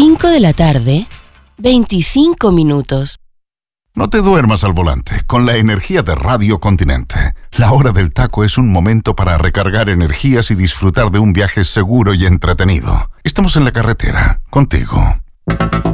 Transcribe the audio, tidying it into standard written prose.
5 de la tarde, 25 minutos. No te duermas al volante con la energía de Radio Continente. La hora del taco es un momento para recargar energías y disfrutar de un viaje seguro y entretenido. Estamos en la carretera, contigo.